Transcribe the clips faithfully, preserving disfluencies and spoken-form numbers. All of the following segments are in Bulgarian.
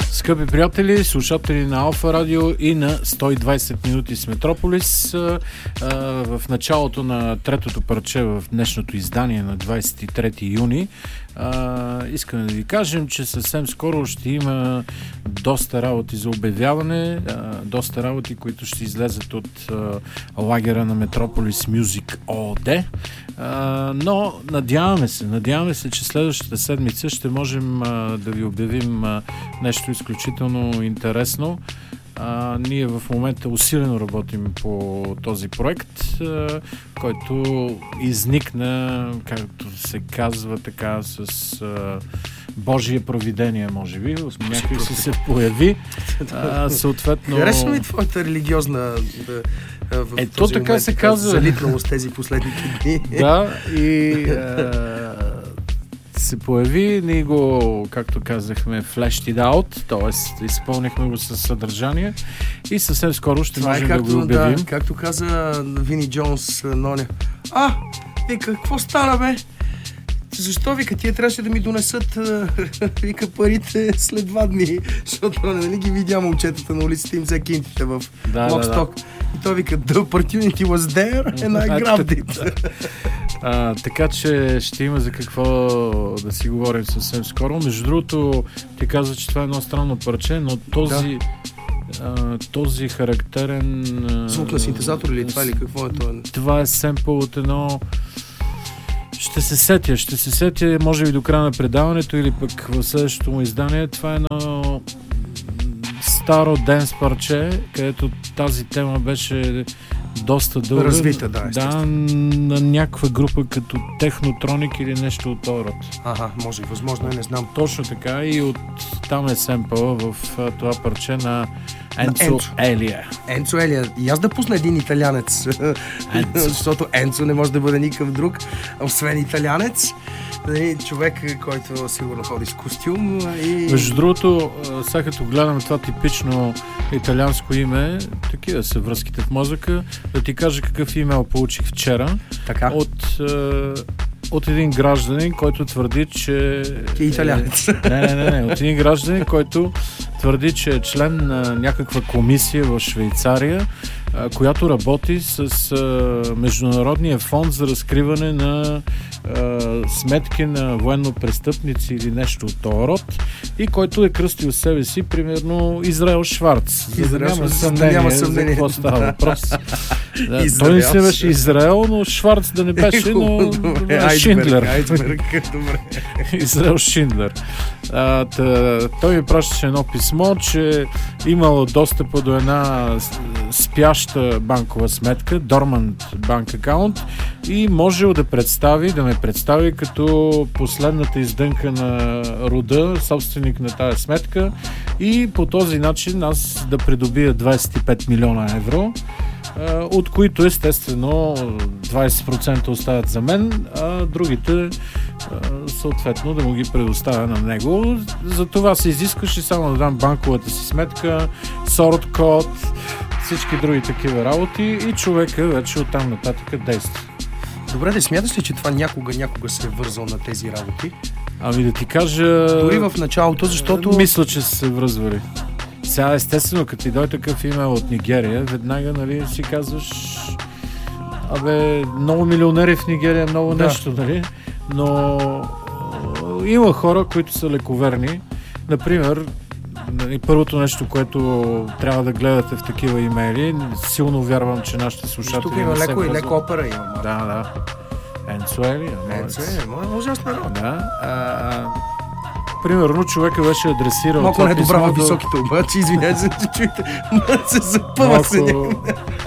Скъпи приятели, слушатели на Алфа Радио и на сто и двайсет минути с Метрополис, в началото на третото парче в днешното издание на двайсет и трети юни, искаме да ви кажем, че съвсем скоро ще има доста работи за обявяване, доста работи, които ще излезат от лагера на Метрополис Music ООД. Но надяваме се, надяваме се, че следващата седмица ще можем да ви обявим нещо изключително интересно. А, ние в момента усилено работим по този проект, а, който изникна, както се казва така, с а, Божие провидение, може би. Някой си се появи. А, съответно... Хареса ми твоята религиозна... Да... В Ето така момент, се казва. Залитналост тези последните дни. Да, и а, се появи, ние го, както казахме, flashed it out, т.е. изпълнихме го със съдържание и съвсем скоро ще това можем е както, да го обявим. Да, както каза Вини Джонс, Ноня. А, вика, какво стана, бе? Защо, вика, тия трябваше да ми донесат вика, парите след два дни, защото нали ги видя момчетата на улицата им взе кинтите в да, Локсток. Да, да. И той вика, the opportunity was there and I grabbed it. А, така че ще има за какво да си говорим съвсем скоро. Между другото, ти каза, че това е едно странно парче, но този, да. а, този характерен... Звук на синтезатор или това или какво е това? Това е семпъл от едно... Ще се сетя, ще се сетя, може би до края на предаването или пък в следващото му издание. Това е едно старо денс парче, където тази тема беше доста дълга. Развита, да, да, на някаква група като Технотроник или нещо от този род. Ага, може и възможно, не знам. Точно така и от там е семпъл в това парче на Енцо Елия. Енцо Елия. И аз да пусна един италянец, защото Енцо не може да бъде никакъв друг, освен италянец. Човек, който сигурно ходи с костюм. И... Между другото, сега като гледам това типично италианско име, такива са връзките в мозъка, да ти кажа какъв имейл получих вчера. Така? От... от един гражданин, който твърди, че... Е италянец. Не, не, не, не. От един гражданин, който твърди, че е член на някаква комисия в Швейцария, която работи с а, Международния фонд за разкриване на а, сметки на военно-престъпници или нещо от този род, и който е кръстил себе си, примерно, Израел Шварц. За да няма съмнение, няма съмнение. За какво става въпрос. Да, той не се беше Израел, но Шварц да не беше, но добре, Шиндлер. Айсберг, добре. Израел Шиндлер. А, тъ, той ми пращаше едно писмо, че имало достъпа до една спяща банкова сметка, Dormant Bank Account, и можел да представи, да ме представи като последната издънка на рода, собственик на тази сметка, и по този начин аз да придобия двайсет и пет милиона евро, от които естествено двайсет процента остават за мен, а другите съответно да му ги предоставя на него. За това се изискваше само да дам банковата си сметка, сорт код, всички други такива работи, и човека вече оттам нататък действа. Добре, да смяташ ли, че това някога, някога се е вързал на тези работи? Ами да ти кажа... Дори в началото, защото... Мисля, че са се връзвали. Сега, естествено, като ти дойде такъв имейл от Нигерия, веднага, нали, си казваш, абе, много милионери в Нигерия, много да. нещо, нали, но е, има хора, които са лековерни. Например, първото нещо, което трябва да гледате в такива имейли, силно вярвам, че нашите слушатели... Тук има леко и леко опера има. Да, да. Енцо Елия. Енцо Елия, ужасно народ. Да, а... Примерно, човека беше адресирал... Малко не е добра във високите, обаче, извиняй се, че чуете, се запъва се някакво.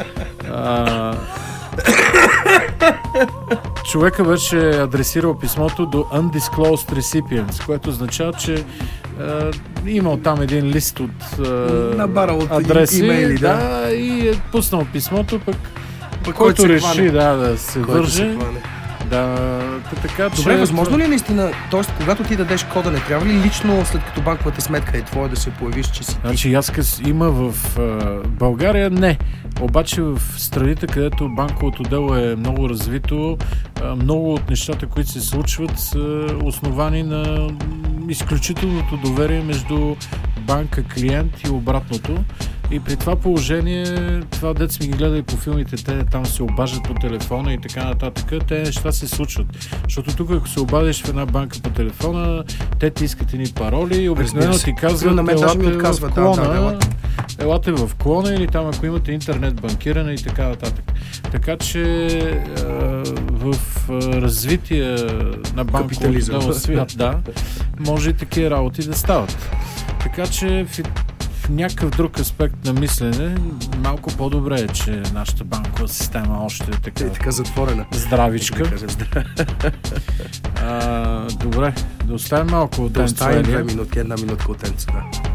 Човека беше адресирал писмото до Undisclosed Recipients, което означава, че а, имал там един лист от, а, от адреси, имейли, да. да, и е пуснал писмото, пък, пък който който реши да, да се който върже. Се Да, така че... Добре, възможно ли е наистина, т.е. когато ти дадеш кода, не трябва ли лично, след като банковата сметка е твоя, да се появиш, че си ти? Значи Яскас има в а, България не. Обаче в страните, където банковото дело е много развито, а, много от нещата, които се случват, са основани на изключителното доверие между банка, клиент и обратното. И при това положение, това дет сме ги гледали по филмите, те там се обаждат по телефона и така нататък, те неща се случват. Защото тук, ако се обадиш в една банка по телефона, те ти искат едни пароли и обикновено ти казват, елате в клона, да, да, елате в клона или там, ако имате интернет банкиране и така нататък. Така че в развитие на банковото свят, да, може и такива работи да стават. Така че в в някакъв друг аспект на мислене, малко по-добре е, че нашата банкова система още е така, е така затворена. Здравичка. Да а, добре, да оставим малко от да оставим две минутки, една минутка от Енцо, да.